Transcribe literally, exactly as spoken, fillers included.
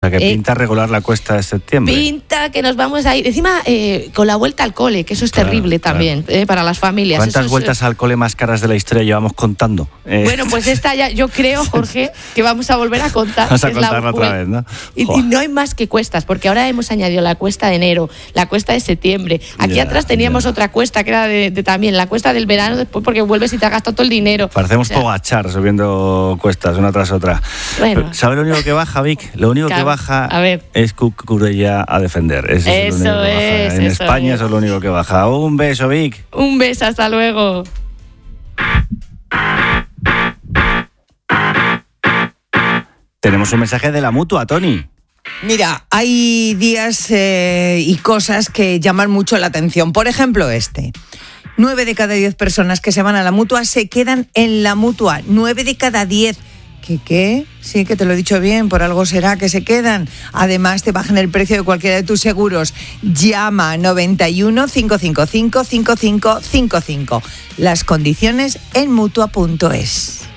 O sea, que Eh, pinta regular la cuesta de septiembre. Pinta que nos vamos a ir. Encima, eh, con la vuelta al cole, que eso es Claro, terrible también, eh, para las familias. ¿Cuántas Eso es, vueltas al cole más caras de la historia llevamos contando? Eh, Bueno, pues esta ya, yo creo, Jorge, que vamos a volver a contar. Vamos a que es la contarla otra vuel- vez, ¿no? Y, y Joder. no hay más que cuestas, porque ahora hemos añadido la cuesta de enero, la cuesta de septiembre. Aquí Ya, atrás teníamos ya. otra cuesta que era de, de también la cuesta del verano, después porque vuelves y te has gastado todo el dinero. Parecemos O sea, Pogachar subiendo cuestas una tras otra. Bueno. ¿Sabes lo único que baja, Vic? Lo único que Claro. baja A ver. es Cucurella a defender. Ese es Eso lo único que baja. es, En eso España es. eso es lo único que baja. Un beso, Vic. Un beso, hasta luego. Tenemos un mensaje de la Mutua, Tony. Mira, hay días eh, y cosas que llaman mucho la atención. Por ejemplo, este. Nueve de cada diez personas que se van a la Mutua se quedan en la Mutua. Nueve de cada diez. ¿Qué qué? Sí, que te lo he dicho bien, por algo será que se quedan. Además, te bajan el precio de cualquiera de tus seguros. Llama noventa y uno, cinco cinco cinco, cinco cinco cinco cinco. Las condiciones en mutua punto es.